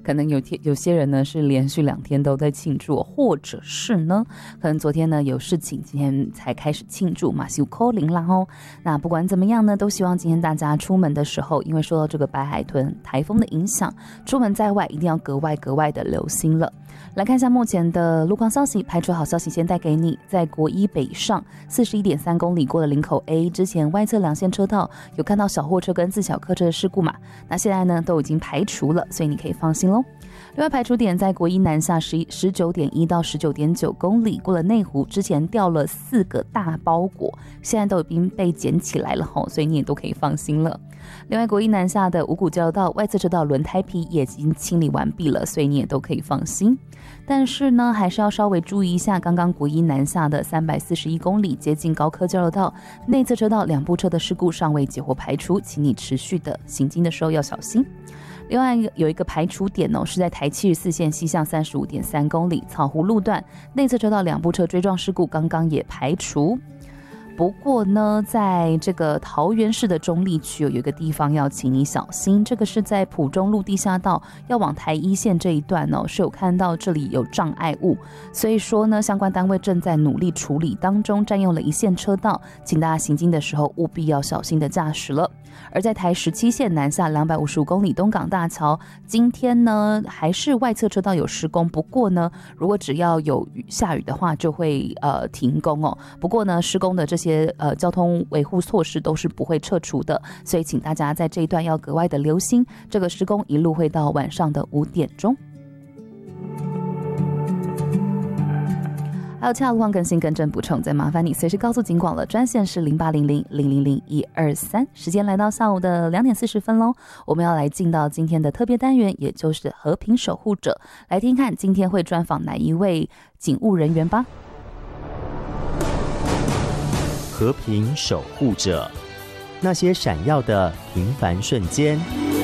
可能有些人呢是连续2天都在庆祝，或者是呢可能昨天呢有事情，今天才开始庆祝嘛，就扣零啦哦。那不管怎么样呢，都希望今天大家出门的时候，因为受到这个白海豚台风的影响，出门在外一定要格外的留心了。来看一下目前的路况消息，排除好消息先带给你。在国一北上 41.3 公里过了林口 A 之前，外侧2线车道有看到小货车跟自小客车的事故嘛，那现在呢都已经排除了，所以你可以放心咯。另外排除点在国一南下 19.1 到 19.9 公里过了内湖之前掉了4个大包裹，现在都已经被捡起来了，所以你也都可以放心了。另外国一南下的五股交流道外侧车道轮胎皮也已经清理完毕了，所以你也都可以放心。但是呢还是要稍微注意一下，刚刚国一南下的341公里接近高科交流道内侧车道2部车的事故尚未解或排除，请你持续的行经的时候要小心。另外有一个排除点是在台74线西向 35.3 公里草湖路段内侧车道2部车追撞事故刚刚也排除。不过呢在这个桃园市的中坜区有一个地方要请你小心，这个是在埔中路地下道要往台一线这一段是有看到这里有障碍物，所以说呢相关单位正在努力处理当中，占用了一线车道，请大家行经的时候务必要小心的驾驶了。而在台17线南下255公里东港大桥，今天呢还是外侧车道有施工，不过呢如果只要有下雨的话就会停工不过呢施工的这些交通维护措施都是不会撤除的，所以请大家在这一段要格外的留心，这个施工一路会到晚上的5点钟。还有其他路况更新更正补充，再麻烦你随时告诉警广了，专线是0800000123。时间来到下午的2点40分咯，我们要来进到今天的特别单元，也就是和平守护者，来听看今天会专访哪一位警务人员吧。 和平守护者，那些闪耀的平凡瞬间。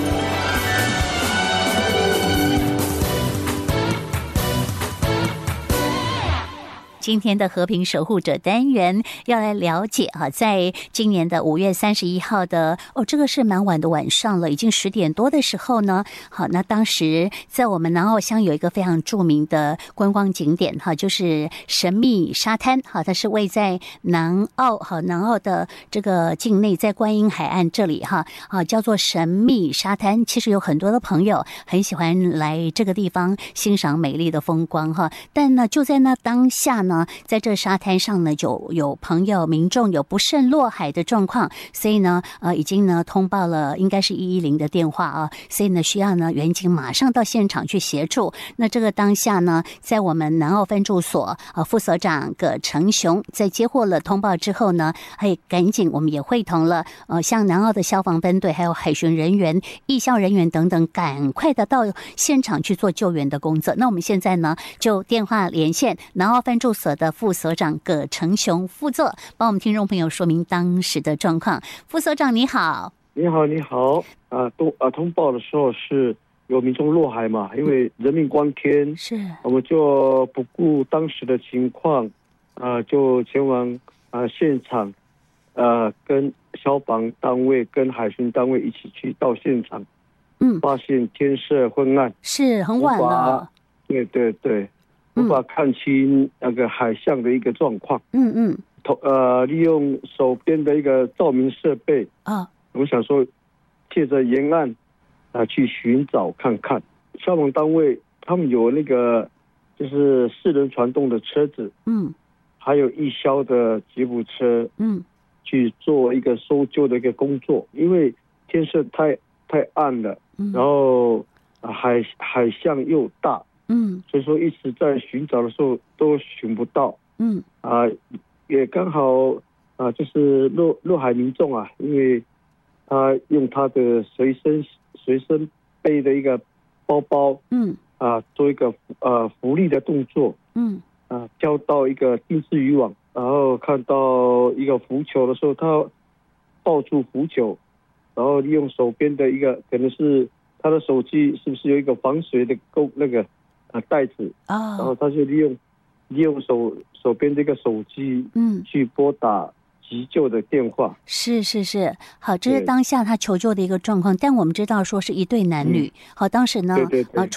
今天的和平守护者单元要来了解在今年的5月31号的这个是蛮晚的晚上了，已经10点多的时候呢。好，那当时在我们南澳乡有一个非常著名的观光景点就是神秘沙滩它是位在南澳的这个境内，在观音海岸这里叫做神秘沙滩。其实有很多的朋友很喜欢来这个地方欣赏美丽的风光但呢就在那当下呢，在这沙滩上呢就有朋友民众有不慎落海的状况，所以呢已经呢通报了应该是110的电话所以呢需要呢员警马上到现场去协助。那这个当下呢，在我们南澳分驻所副所长葛成雄在接获了通报之后呢，赶紧我们也会同了像南澳的消防分队还有海巡人员、义消人员等等，赶快的到现场去做救援的工作。那我们现在呢就电话连线南澳分驻所的副所长葛成雄副座，帮我们听众朋友说明当时的状况。副所长你好。 你好通报的时候是有民众落海嘛，因为人命关天，是我们就不顾当时的情况就前往现场跟消防单位跟海巡单位一起去到现场发现天色昏暗，是很晚了，对对对，无法看清那个海象的一个状况。利用手边的一个照明设备我想说借着沿岸去寻找看看。消防单位他们有那个就是4人传动的车子还有义消的吉普车去做一个搜救的一个工作。因为天色太暗了然后海象又大所以说一直在寻找的时候都寻不到也刚好就是落海民众因为他用他的随身背的一个包包做一个浮力的动作交到一个定置渔网，然后看到一个浮球的时候他抱住浮球，然后利用手边的一个可能是他的手机是不是有一个防水的那个袋子然后他就利用手边这个手机去拨打急救的电话。是好，这是当下他求救的一个状况。但我们知道说是一对男女好，当时呢